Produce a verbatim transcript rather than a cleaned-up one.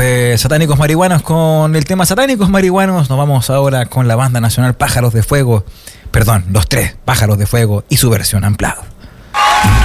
fue Satánicos Marihuanos con el tema Satánicos Marihuanos. Nos vamos ahora con la banda nacional Pájaros de Fuego. Perdón, Los Tres Pájaros de Fuego y su versión Unplugged.